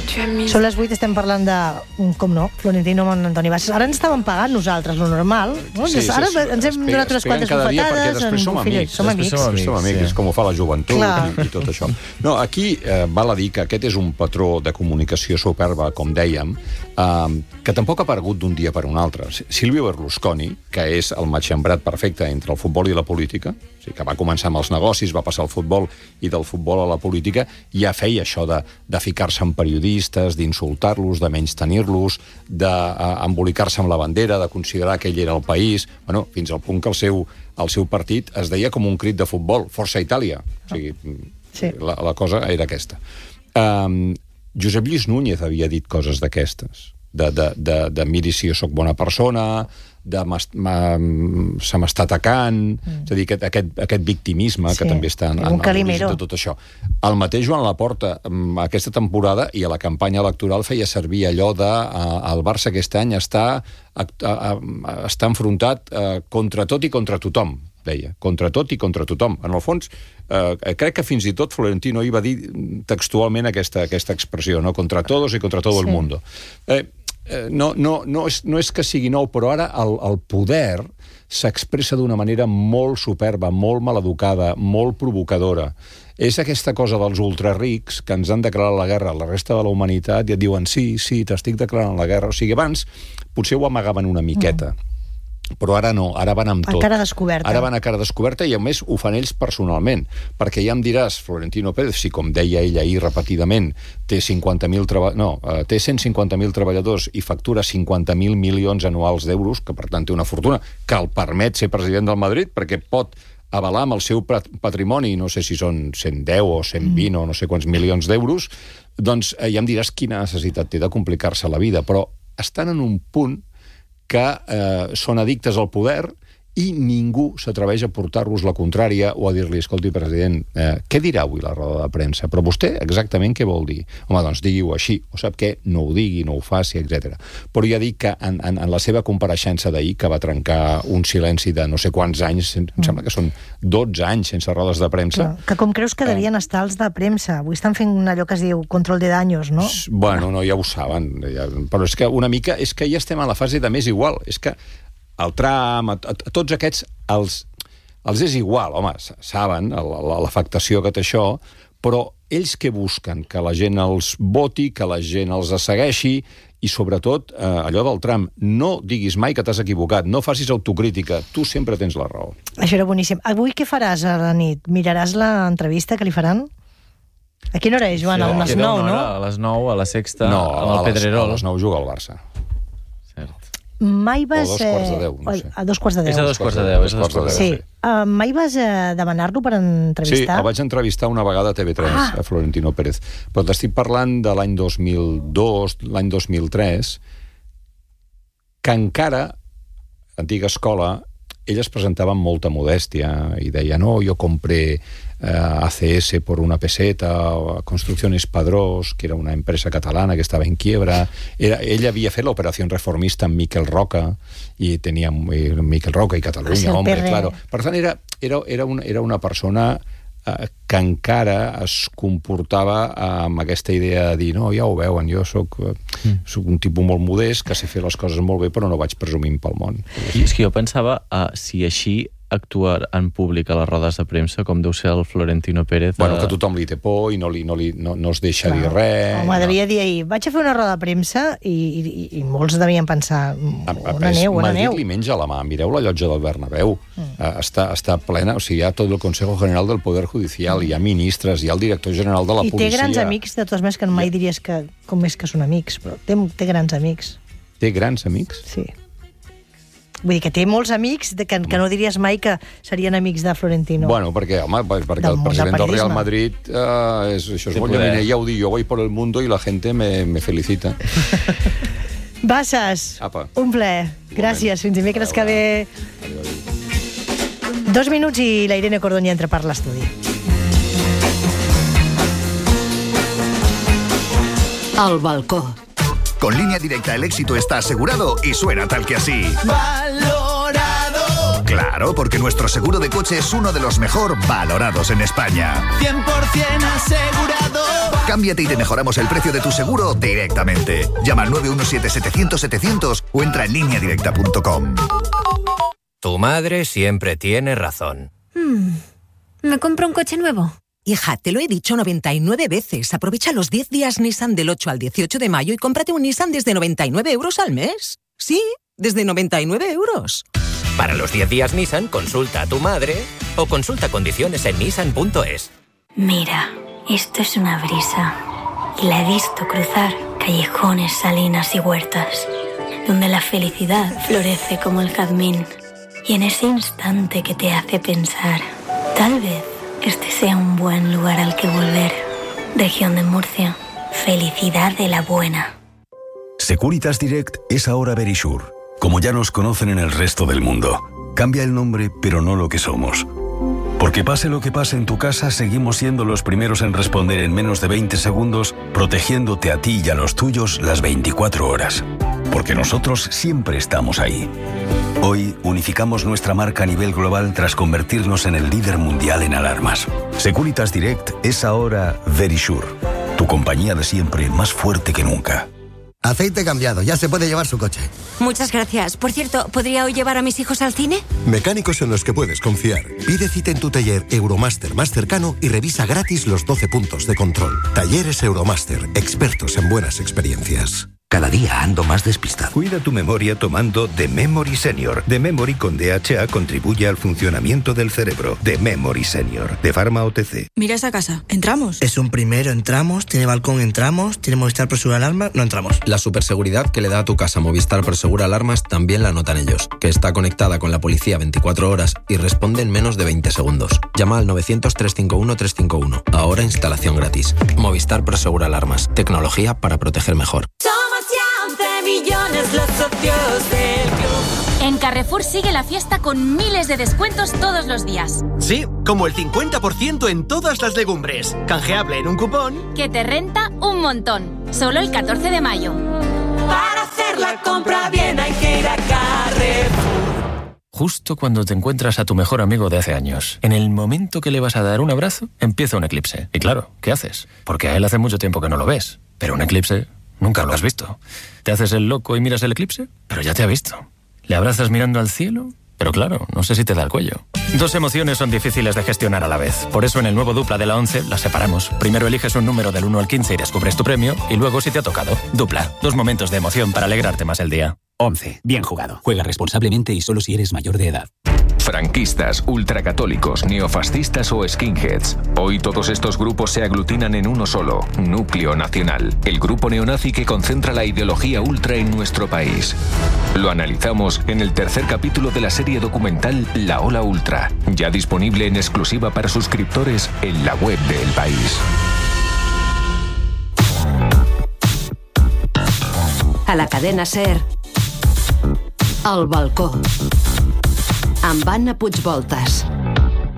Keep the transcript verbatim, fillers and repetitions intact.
Són les vuit, estem parlant de, com no, Florentino amb Antoni Bassas. Ara ens estàvem pagant nosaltres, lo normal. No? Sí, sí, Ara sí. ens hem Es donat unes peguen quantes cada dia perquè bufetades. després som amics. Som amics. Després som amics, som amics, sí. és com ho fa la joventut Clar. i, i tot això. No, aquí eh, val a dir que aquest és un patró de comunicació superba, com dèiem, eh, que tampoc ha aparegut d'un dia per un altre. Silvio Berlusconi, que és el matxembrat perfecte entre el futbol i la política, o sigui, que va començar amb els negocis, va passar al futbol i del futbol a la política, ja feia això de, de ficar-se en periodistes, d'insultar-los, de menystenir-los, d'embolicar-se amb la bandera, de considerar que ell era el país, bueno, fins al punt que el seu, el seu partit es deia com un crit de futbol, Força Itàlia. O sigui, Sí. la, la cosa era aquesta. Um, Josep Lluís Núñez havia dit coses d'aquestes, de, de, de, de miri si jo sóc bona persona, de se m'està atacant, mm. és a dir, aquest, aquest, aquest victimisme, sí, que també està en, en l'origen de tot això. El mateix Joan Laporta, aquesta temporada i a la campanya electoral feia servir allò de uh, el Barça aquest any està, uh, uh, està enfrontat uh, contra tot i contra tothom, deia, contra tot i contra tothom. En el fons, eh, crec que fins i tot Florentino hi va dir textualment aquesta, aquesta expressió, no? Contra todos i contra todo sí. el mundo. Eh, eh, no, no, no, és, no és que sigui nou, però ara el, el poder s'expressa d'una manera molt superba, molt maleducada, molt provocadora. És aquesta cosa dels ultrarics que ens han declarat la guerra a la resta de la humanitat i et diuen sí, sí, t'estic declarant la guerra. O sigui, abans potser ho amagaven una miqueta, mm. però ara no, ara van amb tot. A cara descoberta. Ara van a cara descoberta i, a més, ho fan ells personalment. Perquè ja em diràs, Florentino Pérez, si, com deia ell ahir repetidament, té cinquanta mil treba... no, eh, té cent cinquanta mil treballadors i factura cinquanta mil milions anuals d'euros, que per tant té una fortuna que el permet ser president del Madrid, perquè pot avalar amb el seu patrimoni, no sé si són cent deu o cent vint mm. o no sé quants milions d'euros, doncs eh, ja em diràs quina necessitat té de complicar-se la vida, però estan en un punt que eh, són addictes al poder i ningú s'atreveix a portar-los la contrària o a dir-li, escolti, president, eh, què dirà avui la roda de premsa? Però vostè exactament què vol dir? Home, doncs digui-ho així, o sap què? No ho digui, no ho faci, etcètera. Però ja dic que en, en, en la seva compareixença d'ahir, que va trencar un silenci de no sé quants anys, em mm. sembla que són dotze anys sense rodes de premsa... Clar, que com creus que devien eh, estar els de premsa? Avui estan fent allò que es diu control de daños, no? Bueno, no, ja ho saben. Ja, però és que una mica... És que ja estem a la fase de més igual. És que el Trump, a, a, a tots aquests, els, els és igual, home, saben l'afectació que té això, però ells què busquen? Que la gent els voti, que la gent els segueixi, i sobretot, eh, allò del Trump, no diguis mai que t'has equivocat, no facis autocrítica, tu sempre tens la raó. Això era boníssim. Avui què faràs a la nit? Miraràs l'entrevista que li faran? A quina hora és, Joan? Sí, a les nou, no? A les nou, a la Sexta, no, amb el Pedrerol. A les nou juga el Barça. Mai vas... O a dos quarts de deu, no sé. A dos quarts de deu. És a dos quarts de deu. És a dos quarts de deu, sí. Uh, mai vas uh, demanar-lo per entrevistar? Sí, el vaig entrevistar una vegada a T V tres, ah. a Florentino Pérez. Però t'estic parlant de l'any dos mil dos, l'any dos mil tres, que encara, antiga escola, ell es presentava amb molta modèstia i deia, no, jo compré eh, A C S por una peseta, o Construcciones Padrós, que era una empresa catalana que estava en quiebra. Era, ell havia fet l'operació reformista amb Miquel Roca, i tenia Miquel Roca i Catalunya, home, claro. Per tant, era, era, era, una, era una persona eh, que encara es comportava amb aquesta idea de dir, no, ja ho veuen, jo soc, mm. soc un tipus molt modest, que sé fer les coses molt bé, però no vaig presumint pel món. I és que jo pensava, uh, si així actuar en públic a les rodes de premsa, com deu ser el Florentino Pérez... Bueno, que tothom li té por i no, li, no, li, no, no es deixa dir res. Home, no. Devia dir ahir, vaig a fer una roda de premsa i, i, i molts devien pensar, on aneu, on aneu? Madrid li menja la mà. Mireu la llotja del Bernabéu. Mm. Uh, està, està plena, o sigui, hi ha tot el Consejo General del Poder Judicial, mm. hi ha ministres, hi ha el director general de la I policia... I té grans amics, de totes més, que mai diries que com és que són amics, però té, té grans amics. Té grans amics? Sí. Vull dir que té molts amics de que, que no diries mai que serien amics de Florentino. Bueno, perquè, home, perquè el president del Real Madrid eh, és, això és molt llaminer. Ja ho dic, jo voy por el mundo y la gente me, me felicita. Bassas, Apa. un plaer. Gràcies, fins dimecres que ve. Dos minuts i la Irene Cordoni entra per l'estudi. Al balcó. Con Línea Directa el éxito está asegurado y suena tal que así. Valorado. Claro, porque nuestro seguro de coche es uno de los mejor valorados en España. cien por ciento asegurado. Cámbiate y te mejoramos el precio de tu seguro directamente. Llama al nueve uno siete, setecientos, setecientos o entra en línea directa punto com. Tu madre siempre tiene razón. Hmm. ¿Me compro un coche nuevo? Hija, te lo he dicho noventa y nueve veces. Aprovecha los diez días Nissan del ocho al dieciocho de mayo y cómprate un Nissan desde noventa y nueve euros al mes. Sí, desde noventa y nueve euros. Para los diez días Nissan, consulta a tu madre o consulta condiciones en nissan punto es. Mira, esto es una brisa. Y la he visto cruzar callejones, salinas y huertas, donde la felicidad florece como el jazmín. Y en ese instante que te hace pensar, tal vez este sea un buen lugar al que volver. Región de Murcia. Felicidad de la buena. Securitas Direct es ahora Verisure. Como ya nos conocen en el resto del mundo. Cambia el nombre, pero no lo que somos. Porque pase lo que pase en tu casa, seguimos siendo los primeros en responder en menos de veinte segundos, protegiéndote a ti y a los tuyos las veinticuatro horas. Porque nosotros siempre estamos ahí. Hoy unificamos nuestra marca a nivel global tras convertirnos en el líder mundial en alarmas. Securitas Direct es ahora Verisure, tu compañía de siempre más fuerte que nunca. Aceite cambiado, ya se puede llevar su coche. Muchas gracias. Por cierto, ¿podría hoy llevar a mis hijos al cine? Mecánicos en los que puedes confiar. Pide cita en tu taller Euromaster más cercano y revisa gratis los doce puntos de control. Talleres Euromaster, expertos en buenas experiencias. Cada día ando más despistado. Cuida tu memoria tomando The Memory Senior. The Memory con D H A contribuye al funcionamiento del cerebro. The Memory Senior, de Pharma O T C. Mira esa casa. ¿Entramos? Es un primero, entramos. Tiene balcón, entramos. Tiene Movistar Prosegura Alarmas, no entramos. La superseguridad que le da a tu casa Movistar Prosegura Alarmas también la notan ellos. Que está conectada con la policía veinticuatro horas y responde en menos de veinte segundos. Llama al novecientos, trescientos cincuenta y uno, trescientos cincuenta y uno. Ahora instalación gratis. Movistar Prosegura Alarmas. Tecnología para proteger mejor. Millones los socios del club. En Carrefour sigue la fiesta con miles de descuentos todos los días. Sí, como el cincuenta por ciento en todas las legumbres. Canjeable en un cupón que te renta un montón. Solo el catorce de mayo. Para hacer la compra bien hay que ir a Carrefour. Justo cuando te encuentras a tu mejor amigo de hace años, en el momento que le vas a dar un abrazo, empieza un eclipse. Y claro, ¿qué haces? Porque a él hace mucho tiempo que no lo ves. Pero un eclipse nunca lo has visto. ¿Te haces el loco y miras el eclipse? Pero ya te ha visto. ¿Le abrazas mirando al cielo? Pero claro, no sé si te da el cuello. Dos emociones son difíciles de gestionar a la vez. Por eso en el nuevo Dupla de la once las separamos. Primero eliges un número del uno al quince y descubres tu premio. Y luego si te ha tocado. Dupla. Dos momentos de emoción para alegrarte más el día. once. Bien jugado. Juega responsablemente y solo si eres mayor de edad. Franquistas, ultracatólicos, neofascistas o skinheads. Hoy todos estos grupos se aglutinan en uno solo, Núcleo Nacional, el grupo neonazi que concentra la ideología ultra en nuestro país. Lo analizamos en el tercer capítulo de la serie documental La Ola Ultra, ya disponible en exclusiva para suscriptores en la web de El País. A la cadena SER, El Balcó, amb Anna Puigvoltas.